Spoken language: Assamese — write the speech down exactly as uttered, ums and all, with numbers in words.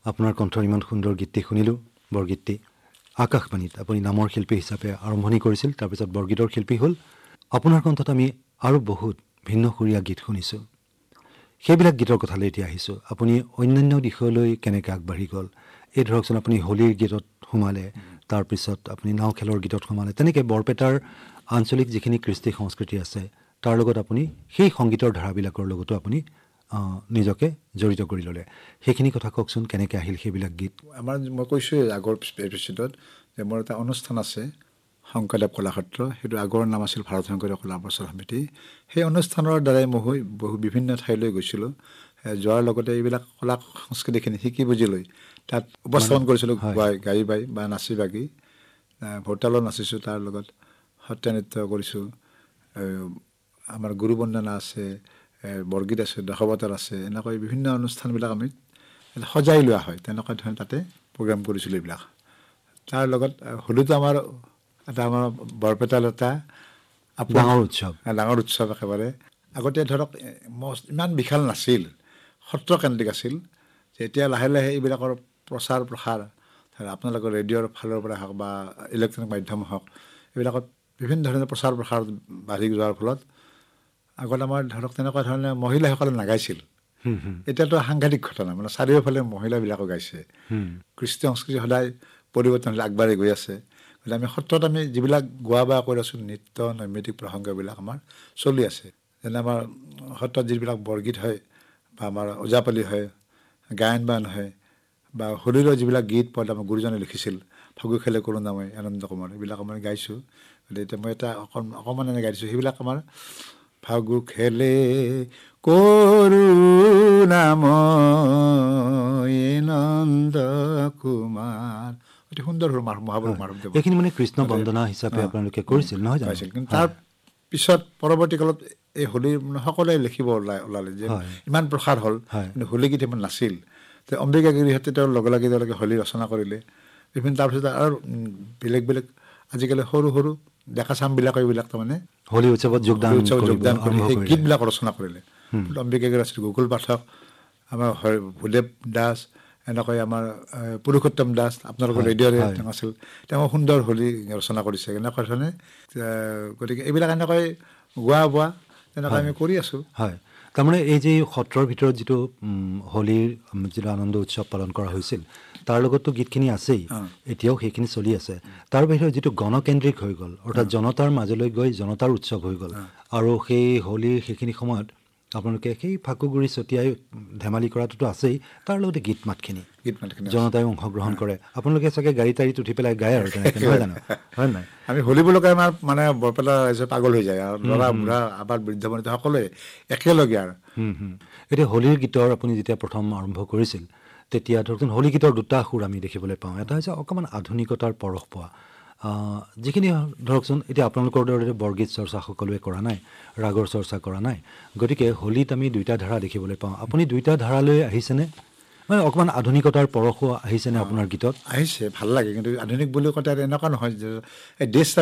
আপোনাৰ কণ্ঠৰ ইমান সুন্দৰ গীতটি শুনিলোঁ, বৰগীতটি। আকাশবাণীত আপুনি নামৰ শিল্পী হিচাপে আৰম্ভণি কৰিছিল, তাৰপিছত বৰগীতৰ শিল্পী হ'ল। আপোনাৰ কণ্ঠত আমি আৰু বহুত ভিন্ন সুৰীয়া গীত শুনিছোঁ। সেইবিলাক গীতৰ কথালৈ এতিয়া আহিছোঁ। আপুনি অন্যান্য দিশলৈ কেনেকৈ আগবাঢ়ি গ'ল? এই ধৰকচোন আপুনি হোলীৰ গীতত সোমালে, তাৰপিছত আপুনি নাও খেলৰ গীতত সোমালে, তেনেকৈ বৰপেটাৰ আঞ্চলিক যিখিনি কৃষ্টি সংস্কৃতি আছে তাৰ লগত আপুনি সেই সংগীতৰ ধাৰাবিলাকৰ লগতো আপুনি নিজকে জড়িত কৰি ল'লে। সেইখিনি কথা কওকচোন, কেনেকৈ আহিল সেইবিলাক গীত? আমাৰ মই কৈছোঁ আগৰ এপিছ'ডত যে মোৰ এটা অনুষ্ঠান আছে শংকৰদেৱ কলাক্ষেত্ৰ, সেইটো আগৰ নাম আছিল ভাৰত শংকৰদেৱ কলা প্ৰচাৰ সমিতি। সেই অনুষ্ঠানৰ দ্বাৰাই মই বহু বিভিন্ন ঠাইলৈ গৈছিলোঁ। যোৱাৰ লগতে এইবিলাক কলা সংস্কৃতিখিনি শিকি বুজি লৈ তাত উপস্থাপন কৰিছিলোঁ, গাই গাই বাই বা নাচি বাগি। ভোৰতালত নাচিছোঁ, তাৰ লগত সত্ৰীয়া নৃত্য কৰিছোঁ, আমাৰ গুৰু বন্দনা আছে, বৰগীত আছে, দশাৱতাৰ আছে, এনেকৈ বিভিন্ন অনুষ্ঠানবিলাক আমি সজাই লোৱা হয়। তেনেকুৱা ধৰণে তাতে প্ৰগ্ৰাম কৰিছিলোঁ এইবিলাক। তাৰ লগত হোলীটো আমাৰ এটা আমাৰ বৰপেটাৰ এটা ডাঙৰ উৎসৱ, ডাঙৰ উৎসৱ একেবাৰে। আগতে ধৰক ইমান বিশাল নাছিল, সত্ৰকেন্দ্ৰিক আছিল। যে এতিয়া লাহে লাহে এইবিলাকৰ প্ৰচাৰ প্ৰসাৰ আপোনালোকৰ ৰেডিঅ'ৰ ফালৰ পৰা হওক বা ইলেক্ট্ৰনিক মাধ্যম হওক, এইবিলাকত বিভিন্ন ধৰণৰ প্ৰচাৰ প্ৰসাৰ বাঢ়ি যোৱাৰ ফলত আগত আমাৰ ধৰক তেনেকুৱা ধৰণে মহিলাসকলে নাগাইছিল। এতিয়াতো সাংঘাতিক ঘটনা, মানে চাৰিওফালে মহিলাবিলাকো গাইছে। কৃষ্টি সংস্কৃতি সদায় পৰিৱৰ্তন হ'লে আগবাঢ়ি গৈ আছে। গতিকে আমি সত্ৰত আমি যিবিলাক গোৱা বা কৰি আছোঁ, নৃত্য নৈমিত্তিক প্ৰসংগবিলাক আমাৰ চলি আছে। যেনে আমাৰ সত্ৰত যিবিলাক বৰগীত হয় বা আমাৰ ওজাপালি হয়, গায়ন বায়ন হয়, বা হোলীৰৰ যিবিলাক গীত পদ আমাৰ গুৰুজনে লিখিছিল, ফাগু খেলে কৰোণাময় আনন্দ কুমাৰ, এইবিলাক আমি গাইছোঁ। গতিকে এতিয়া মই এটা অকণ অকণমান এনে গাইছোঁ, সেইবিলাক আমাৰ ফাগু খেলে কৰোণাময় নন্দ কুমাৰ, অতি সুন্দৰ মহাপুৰুষ মাধৱদেৱ। এইখিনি মানে কৃষ্ণ বন্দনা হিচাপে আপোনালোকে কৰিছিল, নহয় জানো? কিন্তু তাৰ পিছত পৰৱৰ্তী কালত এই হোলীৰ মানে সকলোৱে লিখিব ওলাই ওলালে যে ইমান প্ৰসাৰ হ'ল, কিন্তু হোলী গীত ইমান নাছিল। তে অম্বিকাগিৰিহঁতে তেওঁৰ লগে লগে তেওঁলোকে হোলী ৰচনা কৰিলে বিভিন্ন। তাৰপিছত আৰু বেলেগ বেলেগ আজিকালি সৰু সৰু ডেকা চামবিলাকে এইবিলাক তাৰমানে হোলী উৎসৱত যোগদান যোগদান কৰি সেই গীতবিলাক ৰচনা কৰিলে। অম্বিকাগিৰি আছিল, গকুল পাঠক, আমাৰ ভূদেৱ দাস, এনেকৈ আমাৰ পুৰুষোত্তম দাস, আপোনালোকৰ ৰেডিঅ'ৰে তেওঁ আছিল, তেওঁ সুন্দৰ হোলী ৰচনা কৰিছে এনেকুৱা ধৰণে। গতিকে এইবিলাক এনেকৈ গোৱা বোৱা তেনেকৈ আমি কৰি আছোঁ। হয়, তাৰমানে এই যে সত্ৰৰ ভিতৰত যিটো হোলীৰ যিটো আনন্দ উৎসৱ পালন কৰা হৈছিল, তাৰ লগততো গীতখিনি আছেই, এতিয়াও সেইখিনি চলি আছে। তাৰ বাহিৰে যিটো গণকেন্দ্ৰিক হৈ গ'ল, অৰ্থাৎ জনতাৰ মাজলৈ গৈ জনতাৰ উৎসৱ হৈ গ'ল, আৰু সেই হোলীৰ সেইখিনি সময়ত আপোনালোকে সেই ফাকুগুৰি ছটিয়াই ধেমালি কৰাটোতো আছেই, তাৰ লগতে গীত মাতখিনি গীত মাতখিনি জনতাই অংশগ্ৰহণ কৰে। আপোনালোকে চাগে গাড়ী তাড়ীত উঠি পেলাই গায় আৰু তেনেকৈ, নহয় জানো? হয় নাই? আমি হোলী বুলিলে আমাৰ মানে বৰপেটা ৰাইজে পাগল হৈ যায়, আৰু ল'ৰা বুঢ়া আবাৰ বৃদ্ধ বনিতা সকলোৱে একেলগে আৰু। এতিয়া হোলীৰ গীতৰ আপুনি যেতিয়া প্ৰথম আৰম্ভ কৰিছিল, তেতিয়া ধৰকচোন হোলী গীতৰ দুটা সুৰ আমি দেখিবলৈ পাওঁ। এটা হৈছে অকণমান আধুনিকতাৰ পৰশ পোৱা, যিখিনি ধৰকচোন এতিয়া আপোনালোকৰ দৰে বৰগীত চৰ্চা সকলোৱে কৰা নাই, ৰাগৰ চৰ্চা কৰা নাই, গতিকে হোলীত আমি দুইটা ধাৰা দেখিবলৈ পাওঁ। আপুনি দুইটা ধাৰালৈ আহিছেনে? মানে অকণমান আধুনিকতাৰ পৰশো আহিছেনে আপোনাৰ গীতত? আহিছে, ভাল লাগে। কিন্তু আধুনিক বুলি কওঁতে এনেকুৱা নহয় যে এই দেশ